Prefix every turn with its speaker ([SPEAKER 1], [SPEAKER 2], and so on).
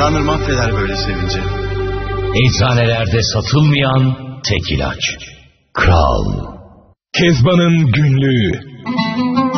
[SPEAKER 1] Tanrı mahveder böyle sevince.
[SPEAKER 2] Eczanelerde satılmayan tek ilaç. Kral.
[SPEAKER 3] Kezban'ın günlüğü.